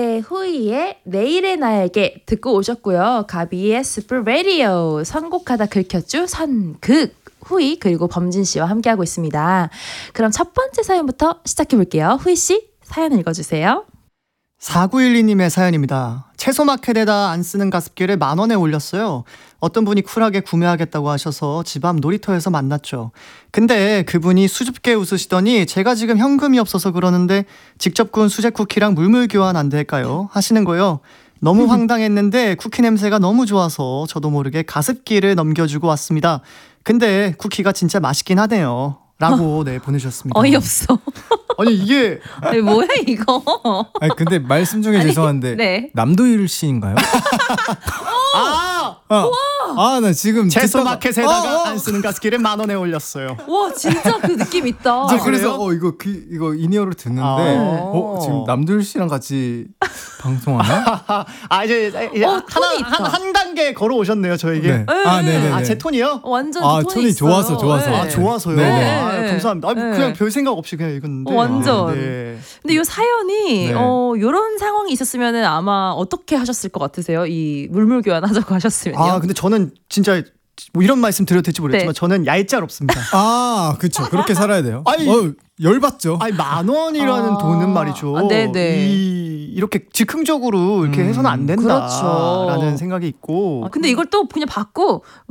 네, 후이의 내일의 나에게 듣고 오셨고요. 가비의 슈퍼 라디오 선곡하다 긁혔죠. 선극 후이 그리고 범진 씨와 함께하고 있습니다. 그럼 첫 번째 사연부터 시작해 볼게요. 후이 씨 사연 읽어주세요. 4912님의 사연입니다. 채소마켓에다 안 쓰는 가습기를 10,000원에 올렸어요. 어떤 분이 쿨하게 구매하겠다고 하셔서 집 앞 놀이터에서 만났죠. 근데 그분이 수줍게 웃으시더니 제가 지금 현금이 없어서 그러는데 직접 구운 수제 쿠키랑 물물 교환 안 될까요? 하시는 거예요. 너무 황당했는데 쿠키 냄새가 너무 좋아서 저도 모르게 가습기를 넘겨주고 왔습니다. 근데 쿠키가 진짜 맛있긴 하네요. 라고 네 보내주셨습니다. 어이없어. 아니 이게 아니, 뭐야 이거. 아니 근데 말씀 중에 죄송한데 네. 남도일 씨인가요? 나 지금 채소마켓에다가 안 쓰는 가습기를 10,000원에 올렸어요. 와 진짜 그 느낌 있다. 그래서 이거 인이어를 듣는데 지금 남도일 씨랑 같이 방송하나? 이제 톤이 있다. 한 단계 걸어 오셨네요 저에게. 네. 네네. 제 톤이요? 완전 톤이 좋아서. 네. 좋아서요. 네네. 감사합니다. 그냥 별 생각 없이 그냥 읽었는데. 완전. 네. 근데 이 사연이 네. 이런 상황이 있었으면은 아마 어떻게 하셨을 것 같으세요? 이 물물 교환하자고 하셨으면요. 근데 저는 진짜 뭐 이런 말씀 드려도 될지 모르겠지만 네. 저는 얄짤없습니다. 그쵸. 그렇게 살아야 돼요. 아니, 열받죠. 10,000원이라는 돈은 말이죠. 네네. 이렇게 즉흥적으로 이렇게 해서는 안 된다라는 그렇죠. 생각이 있고. 근데 이걸 또 그냥 받고